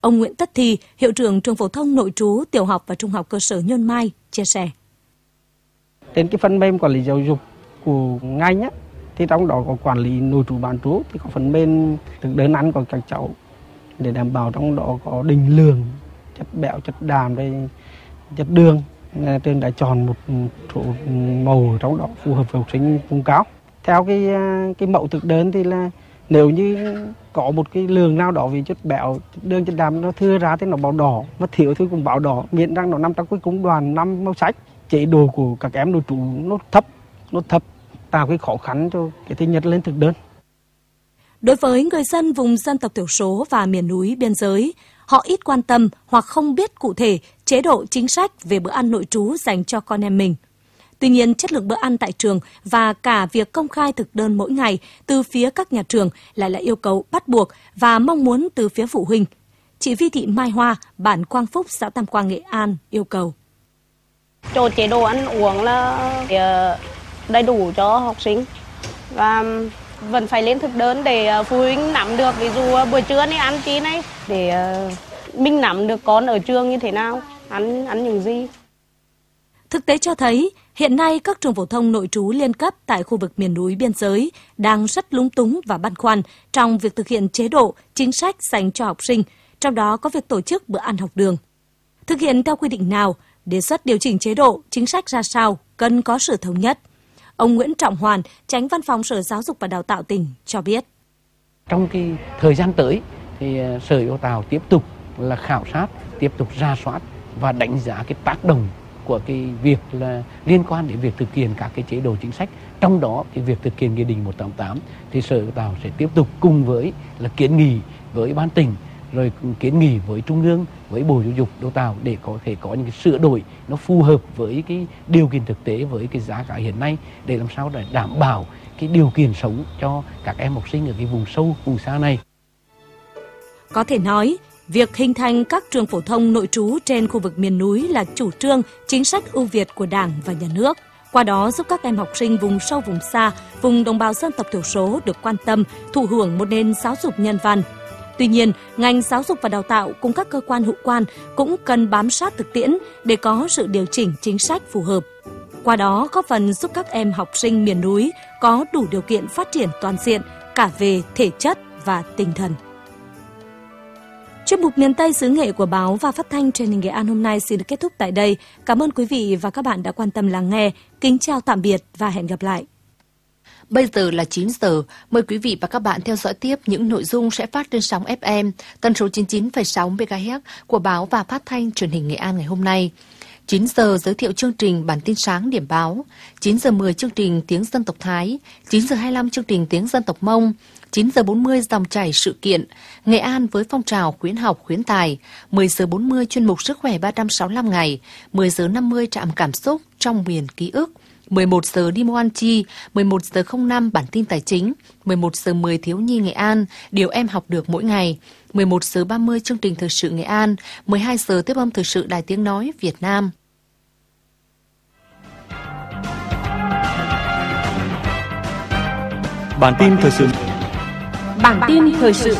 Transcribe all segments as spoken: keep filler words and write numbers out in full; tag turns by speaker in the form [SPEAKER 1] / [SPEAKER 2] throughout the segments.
[SPEAKER 1] Ông Nguyễn Tất Thi, hiệu trưởng trường phổ thông nội trú tiểu học và trung học cơ sở Nhơn Mai chia sẻ.
[SPEAKER 2] Trên cái phần mềm quản lý giáo dục của ngành á, thì trong đó có quản lý nội trú bán trú, thì có phần mềm thực đơn ăn của các cháu để đảm bảo trong đó có định lượng chất béo, chất đạm, chất đường. Nhà trường đã chọn một số màu trong đó phù hợp với học sinh vùng cao. Theo cái cái mẫu thực đơn thì là nếu như có một cái lượng nào đó về chất béo, chất đường, chất đạm nó thừa ra thì nó báo đỏ, mà thiếu thì cũng báo đỏ, miễn rằng nó nằm trong cái cung đoàn năm màu sắc. Chế độ của các em nội trú nó thấp, nó thấp tạo cái khó khăn cho cái thứ nhất lên thực đơn.
[SPEAKER 1] Đối với người dân vùng dân tộc thiểu số và miền núi biên giới, họ ít quan tâm hoặc không biết cụ thể chế độ chính sách về bữa ăn nội trú dành cho con em mình. Tuy nhiên, chất lượng bữa ăn tại trường và cả việc công khai thực đơn mỗi ngày từ phía các nhà trường lại là yêu cầu bắt buộc và mong muốn từ phía phụ huynh. Chị Vi Thị Mai Hoa, bản Quang Phúc, xã Tam Quang, Nghệ An yêu cầu.
[SPEAKER 3] Chỗ chế độ ăn uống là đầy đủ cho học sinh và vẫn phải lên thực đơn để phụ huynh nắm được, ví dụ buổi trưa này ăn chi này để mình nắm được con ở trường như thế nào, ăn ăn những gì.
[SPEAKER 1] Thực tế cho thấy, hiện nay các trường phổ thông nội trú liên cấp tại khu vực miền núi biên giới đang rất lúng túng và băn khoăn trong việc thực hiện chế độ, chính sách dành cho học sinh, trong đó có việc tổ chức bữa ăn học đường. Thực hiện theo quy định nào, đề xuất điều chỉnh chế độ, chính sách ra sao, cần có sự thống nhất. Ông Nguyễn Trọng Hoàn, Chánh Văn phòng Sở Giáo dục và Đào tạo tỉnh cho biết.
[SPEAKER 4] Trong cái thời gian tới, thì Sở Giáo dục Đào tiếp tục là khảo sát, tiếp tục rà soát và đánh giá cái tác động của cái việc là liên quan đến việc thực hiện các cái chế độ chính sách, trong đó cái việc thực hiện nghị định một trăm tám mươi tám thì Sở Giáo dục Đào sẽ tiếp tục cùng với là kiến nghị với ban tỉnh, rồi kiến nghị với Trung ương, với Bộ Giáo dục Đào tạo để có thể có những cái sửa đổi nó phù hợp với cái điều kiện thực tế, với cái giá cả hiện nay, để làm sao để đảm bảo cái điều kiện sống cho các em học sinh ở cái vùng sâu, vùng xa này.
[SPEAKER 1] Có thể nói, việc hình thành các trường phổ thông nội trú trên khu vực miền núi là chủ trương, chính sách ưu việt của Đảng và Nhà nước. Qua đó giúp các em học sinh vùng sâu, vùng xa, vùng đồng bào dân tộc thiểu số được quan tâm, thụ hưởng một nền giáo dục nhân văn. Tuy nhiên, ngành giáo dục và đào tạo cùng các cơ quan hữu quan cũng cần bám sát thực tiễn để có sự điều chỉnh chính sách phù hợp. Qua đó góp phần giúp các em học sinh miền núi có đủ điều kiện phát triển toàn diện cả về thể chất và tinh thần. Chuyên mục Miền Tây xứ Nghệ của báo và phát thanh truyền hình Nghệ An hôm nay xin được kết thúc tại đây. Cảm ơn quý vị và các bạn đã quan tâm lắng nghe. Kính chào tạm biệt và hẹn gặp lại.
[SPEAKER 5] Bây giờ là chín giờ, mời quý vị và các bạn theo dõi tiếp những nội dung sẽ phát trên sóng ép em tần số chín mươi chín phẩy sáu mê ga héc của báo và phát thanh truyền hình Nghệ An ngày hôm nay. chín giờ giới thiệu chương trình bản tin sáng điểm báo, chín giờ mười chương trình tiếng dân tộc Thái, chín giờ hai mươi lăm chương trình tiếng dân tộc Mông, chín giờ bốn mươi dòng chảy sự kiện, Nghệ An với phong trào khuyến học khuyến tài, mười giờ bốn mươi chuyên mục sức khỏe ba trăm sáu mươi lăm ngày, mười giờ năm mươi trạm cảm xúc trong miền ký ức, mười một giờ đi mua ăn chi, mười một giờ không năm bản tin tài chính, mười một giờ mười thiếu nhi Nghệ An, điều em học được mỗi ngày, mười một giờ ba mươi chương trình thời sự Nghệ An, mười hai giờ tiếp âm thời sự Đài Tiếng Nói Việt Nam.
[SPEAKER 6] Bản tin thời sự.
[SPEAKER 1] Bản tin thời sự.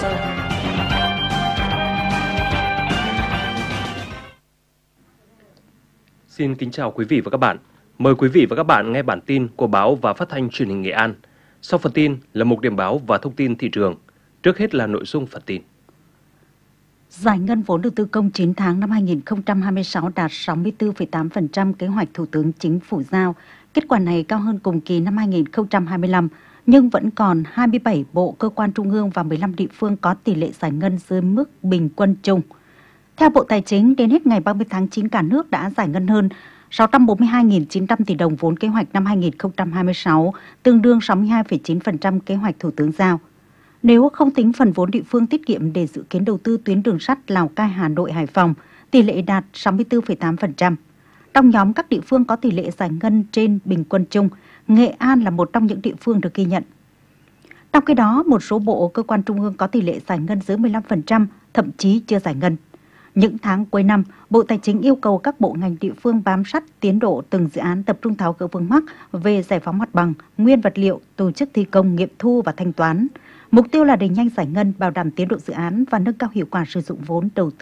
[SPEAKER 7] Xin kính chào quý vị và các bạn. Mời quý vị và các bạn nghe bản tin của báo và phát thanh truyền hình Nghệ An. Sau phần tin là mục điểm báo và thông tin thị trường. Trước hết là nội dung phần tin.
[SPEAKER 8] Giải ngân vốn đầu tư công chín tháng năm hai nghìn không trăm hai mươi sáu đạt sáu mươi tư phẩy tám phần trăm kế hoạch Thủ tướng Chính phủ giao. Kết quả này cao hơn cùng kỳ năm hai nghìn không trăm hai mươi lăm, nhưng vẫn còn hai mươi bảy bộ, cơ quan trung ương và mười lăm địa phương có tỷ lệ giải ngân dưới mức bình quân chung. Theo Bộ Tài chính, đến hết ngày ba mươi tháng chín, cả nước đã giải ngân hơn sáu trăm bốn mươi hai nghìn chín trăm tỷ đồng vốn kế hoạch năm hai nghìn không trăm hai mươi sáu, tương đương sáu mươi hai phẩy chín phần trăm kế hoạch Thủ tướng giao. Nếu không tính phần vốn địa phương tiết kiệm để dự kiến đầu tư tuyến đường sắt Lào Cai, Hà Nội, Hải Phòng, tỷ lệ đạt sáu mươi tư phẩy tám phần trăm. Trong nhóm các địa phương có tỷ lệ giải ngân trên bình quân chung, Nghệ An là một trong những địa phương được ghi nhận. Trong khi đó, một số bộ, cơ quan trung ương có tỷ lệ giải ngân dưới mười lăm phần trăm, thậm chí chưa giải ngân. Những tháng cuối năm, Bộ Tài chính yêu cầu các bộ ngành địa phương bám sát tiến độ từng dự án, tập trung tháo gỡ vướng mắc về giải phóng mặt bằng, nguyên vật liệu, tổ chức thi công, nghiệm thu và thanh toán. Mục tiêu là đẩy nhanh giải ngân, bảo đảm tiến độ dự án và nâng cao hiệu quả sử dụng vốn đầu tư.